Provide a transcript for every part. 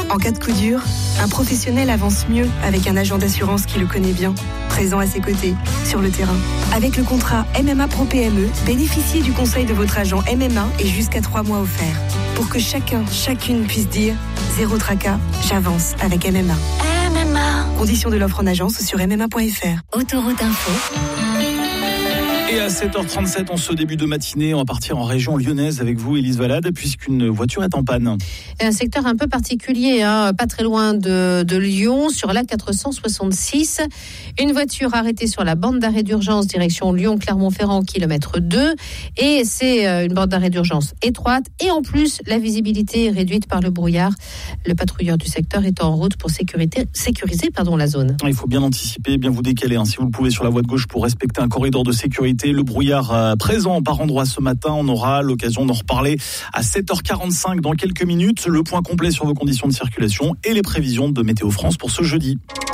En cas de coup dur, un professionnel avance mieux avec un agent d'assurance qui le connaît bien, présent à ses côtés, sur le terrain. Avec le contrat MMA Pro PME, bénéficiez du conseil de votre agent MMA et jusqu'à 3 mois offerts. Pour que chacune puisse dire « Zéro tracas, j'avance avec MMA ». MMA. Conditions de l'offre en agence sur mma.fr. Autoroute Info. Et à 7h37, en ce début de matinée, on va partir en région lyonnaise avec vous, Élise Valade, puisqu'une voiture est en panne. Et un secteur un peu particulier, pas très loin de Lyon, sur la 466. Une voiture arrêtée sur la bande d'arrêt d'urgence direction Lyon-Clermont-Ferrand, kilomètre 2. Et c'est une bande d'arrêt d'urgence étroite. Et en plus, la visibilité est réduite par le brouillard. Le patrouilleur du secteur est en route pour sécuriser la zone. Il faut bien anticiper, bien vous décaler, si vous le pouvez, sur la voie de gauche pour respecter un corridor de sécurité. Le brouillard présent par endroits ce matin, on aura l'occasion d'en reparler à 7h45 dans quelques minutes. Le point complet sur vos conditions de circulation et les prévisions de Météo France pour ce jeudi.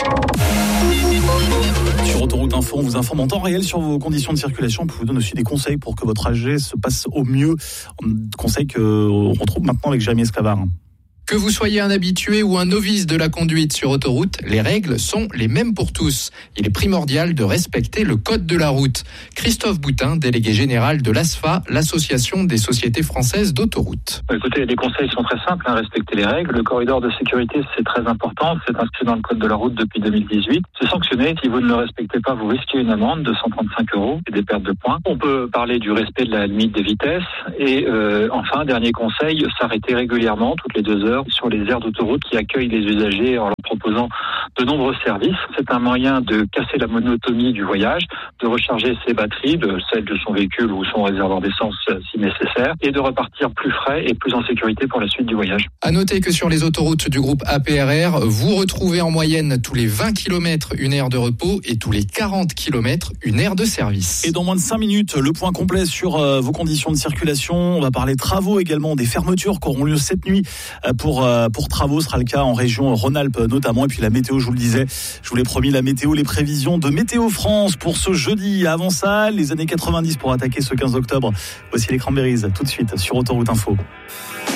Sur Autoroute Info, on vous informe en temps réel sur vos conditions de circulation. On vous donne aussi des conseils pour que votre trajet se passe au mieux. Conseils qu'on retrouve maintenant avec Jérémy Esclavard. Que vous soyez un habitué ou un novice de la conduite sur autoroute, les règles sont les mêmes pour tous. Il est primordial de respecter le code de la route. Christophe Boutin, délégué général de l'ASFA, l'association des sociétés françaises d'autoroute. Écoutez, les conseils sont très simples, respecter les règles. Le corridor de sécurité, c'est très important. C'est inscrit dans le code de la route depuis 2018. C'est sanctionné. Si vous ne le respectez pas, vous risquez une amende de 135 € et des pertes de points. On peut parler du respect de la limite des vitesses. Et enfin, dernier conseil, s'arrêter régulièrement, toutes les 2 heures, sur les aires d'autoroute qui accueillent les usagers en leur proposant de nombreux services. C'est un moyen de casser la monotonie du voyage, de recharger ses batteries, celles de son véhicule ou son réservoir d'essence si nécessaire, et de repartir plus frais et plus en sécurité pour la suite du voyage. À noter que sur les autoroutes du groupe APRR, vous retrouvez en moyenne tous les 20 km une aire de repos et tous les 40 km une aire de service. Et dans moins de 5 minutes, le point complet sur vos conditions de circulation. On va parler travaux également, des fermetures qui auront lieu cette nuit pour travaux. Ce sera le cas en région Rhône-Alpes notamment. Et puis la météo, je vous le disais, je vous l'ai promis, la météo, les prévisions de Météo France pour ce jeudi. Avant ça, les années 90 pour attaquer ce 15 octobre. Voici les Cranberries tout de suite sur Autoroute Info.